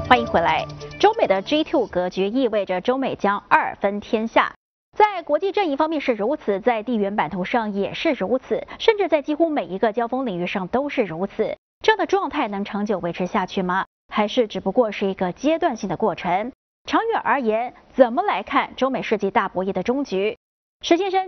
欢迎回来。中美的 G2 格局意味着中美将二分天下。在国际阵营方面是如此，在地缘版图上也是如此，甚至在几乎每一个交锋领域上都是如此。这样的状态能长久维持下去吗？还是只不过是一个阶段性的过程？长远而言，怎么来看中美世纪大博弈的终局？石先生